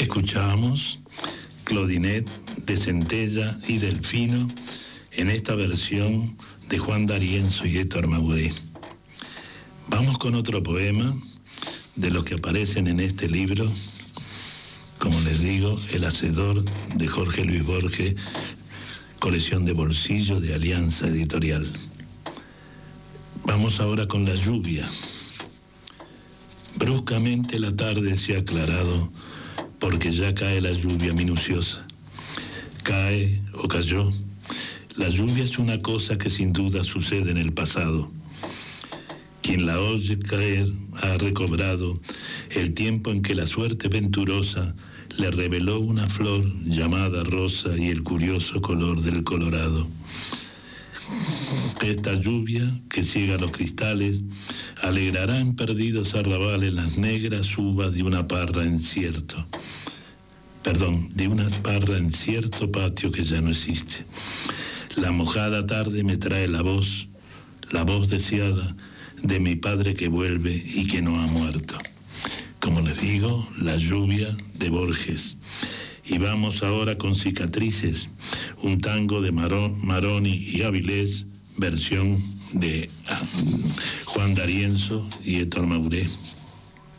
Escuchamos Clodinet de Centella y Delfino en esta versión de Juan D'Arienzo y Héctor Mauré. Vamos con otro poema de los que aparecen en este libro, como les digo, El Hacedor de Jorge Luis Borges, colección de bolsillo de Alianza Editorial. Vamos ahora con La lluvia. Bruscamente la tarde se ha aclarado porque ya cae la lluvia minuciosa. Cae o cayó. La lluvia es una cosa que sin duda sucede en el pasado. Quien la oye caer ha recobrado el tiempo en que la suerte venturosa le reveló una flor llamada rosa y el curioso color del colorado. Esta lluvia que ciega los cristales alegrará en perdidos arrabales las negras uvas de una parra en cierto patio que ya no existe. La mojada tarde me trae la voz deseada de mi padre que vuelve y que no ha muerto. Como les digo, La lluvia de Borges. Y vamos ahora con Cicatrices, un tango de Maroni y Avilés, versión de Juan D'Arienzo y Héctor Mauré.